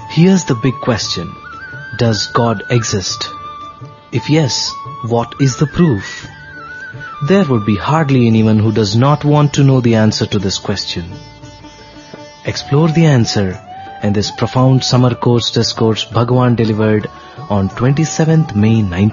Here's the big question. Does God exist? If yes, what is the proof? There would be hardly anyone who does not want to know the answer to this question. Explore the answer in this profound summer course discourse Bhagwan delivered on 27th May 19